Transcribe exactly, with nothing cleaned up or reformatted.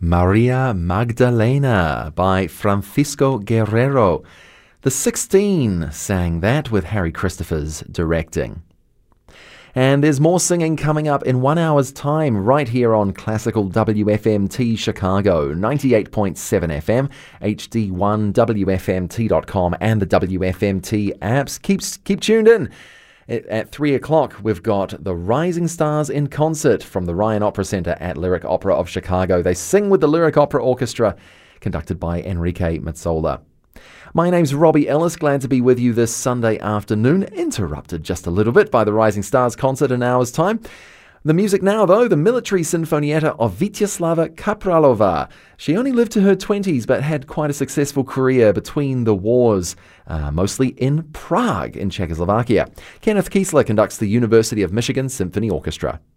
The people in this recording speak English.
Maria Magdalena by Francisco Guerrero. The Sixteen sang that with Harry Christophers directing. And there's more singing coming up in one hour's time right here on Classical W F M T Chicago, ninety-eight point seven F M, H D one, W F M T dot com and the W F M T apps. Keep, keep tuned in. At three o'clock, we've got the Rising Stars in concert from the Ryan Opera Center at Lyric Opera of Chicago. They sing with the Lyric Opera Orchestra, conducted by Enrique Mazzola. My name's Robbie Ellis, glad to be with you this Sunday afternoon, interrupted just a little bit by the Rising Stars concert in an hour's time. The music now, though, the Military Sinfonietta of Vyacheslava Kapralova. She only lived to her twenties, but had quite a successful career between the wars, uh, mostly in Prague, in Czechoslovakia. Kenneth Kiesler conducts the University of Michigan Symphony Orchestra.